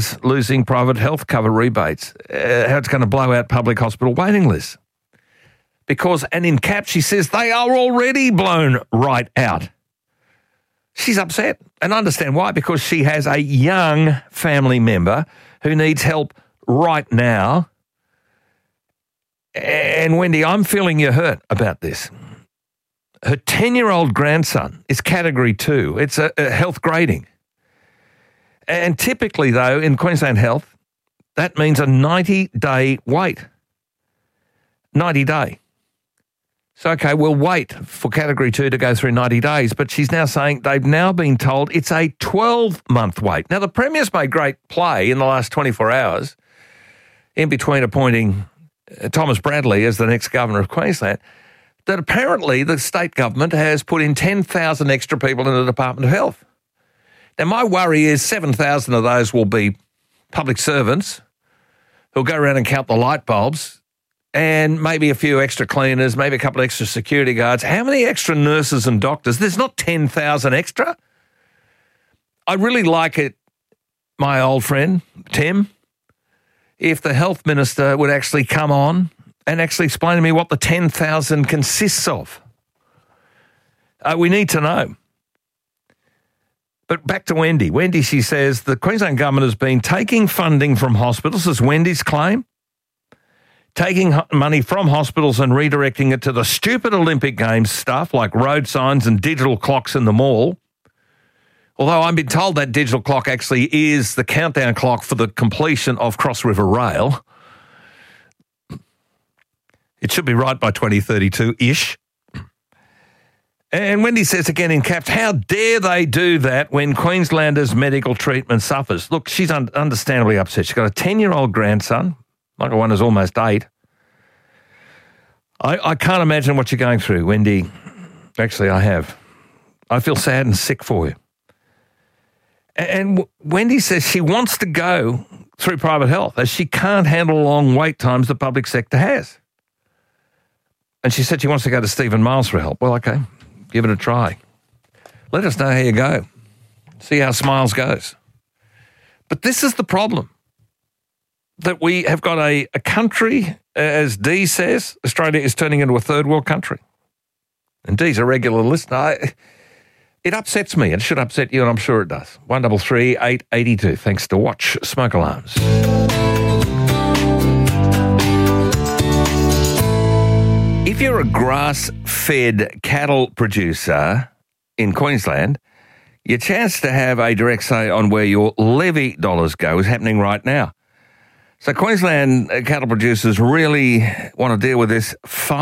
losing private health cover rebates, how it's going to blow out public hospital waiting lists. Because, and in caps, she says they are already blown right out. She's upset, and I understand why, because she has a young family member who needs help right now. And Wendy, I'm feeling your hurt about this. Her 10-year-old grandson is Category 2. It's a health grading. And typically, though, in Queensland Health, that means a 90-day wait. 90-day. So, okay, we'll wait for Category 2 to go through 90 days, but she's now saying they've now been told it's a 12-month wait. Now, the Premier's made great play in the last 24 hours in between appointing Thomas Bradley as the next Governor of Queensland, that apparently the state government has put in 10,000 extra people in the Department of Health. Now, my worry is 7,000 of those will be public servants who'll go around and count the light bulbs, and maybe a few extra cleaners, maybe a couple of extra security guards. How many extra nurses and doctors? There's not 10,000 extra. I really like it, my old friend, Tim, if the health minister would actually come on and actually explain to me what the 10,000 consists of. We need to know. But back to Wendy. Wendy, she says, the Queensland government has been taking funding from hospitals, as Wendy's claim, taking money from hospitals and redirecting it to the stupid Olympic Games stuff like road signs and digital clocks in the mall. Although I've been told that digital clock actually is the countdown clock for the completion of Cross River Rail. It should be right by 2032-ish. And Wendy says again in caps, how dare they do that when Queenslanders' medical treatment suffers? Look, she's understandably upset. She's got a 10-year-old grandson. My one is almost 8. I can't imagine what you're going through, Wendy. Actually, I have. I feel sad and sick for you. And Wendy says she wants to go through private health as she can't handle the long wait times the public sector has. And she said she wants to go to Stephen Miles for help. Well, okay, give it a try. Let us know how you go. See how Smiles goes. But this is the problem. That we have got a country, as Dee says, Australia is turning into a third world country. And Dee's a regular listener. It upsets me. It should upset you, and I'm sure it does. 133 882. Thanks to Watch Smoke Alarms. If you're a grass-fed cattle producer in Queensland, your chance to have a direct say on where your levy dollars go is happening right now. So Queensland cattle producers really want to deal with this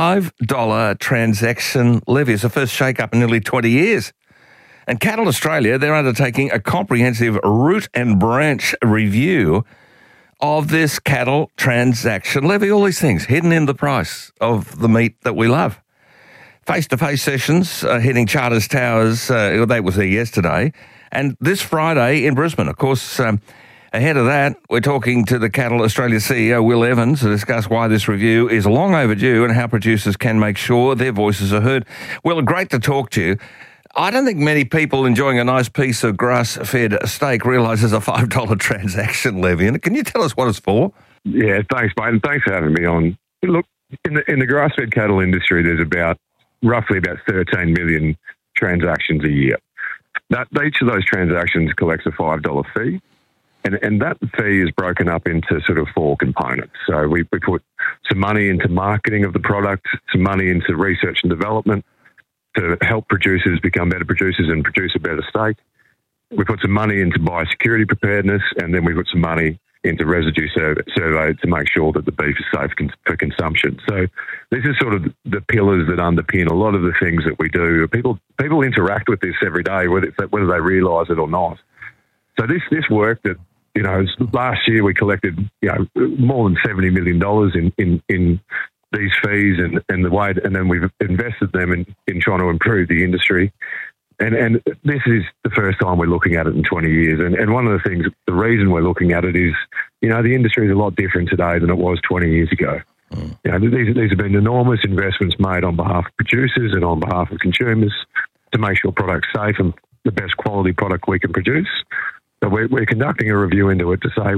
$5 transaction levy. It's the first shake-up in nearly 20 years. And Cattle Australia, they're undertaking a comprehensive root and branch review of this cattle transaction levy. All these things hidden in the price of the meat that we love. Face-to-face sessions hitting Charters Towers, that was there yesterday. And this Friday in Brisbane, of course, ahead of that, we're talking to the Cattle Australia CEO, Will Evans, to discuss why this review is long overdue and how producers can make sure their voices are heard. Will, great to talk to you. I don't think many people enjoying a nice piece of grass-fed steak realise there's a $5 transaction levy. And can you tell us what it's for? Yeah, thanks, mate, and thanks for having me on. Look, in the grass-fed cattle industry, there's roughly about 13 million transactions a year. Each of those transactions collects a $5 fee. And that fee is broken up into sort of 4 components. So we put some money into marketing of the product, some money into research and development to help producers become better producers and produce a better steak. We put some money into biosecurity preparedness, and then we put some money into residue survey to make sure that the beef is safe for consumption. So this is sort of the pillars that underpin a lot of the things that we do. People interact with this every day, whether they realise it or not. So this work that, last year we collected, more than $70 million in these fees and then we've invested them in trying to improve the industry. And this is the first time we're looking at it in 20 years. And one of the reason we're looking at it is, the industry is a lot different today than it was 20 years ago. These have been enormous investments made on behalf of producers and on behalf of consumers to make sure product's safe and the best quality product we can produce. So we're conducting a review into it to say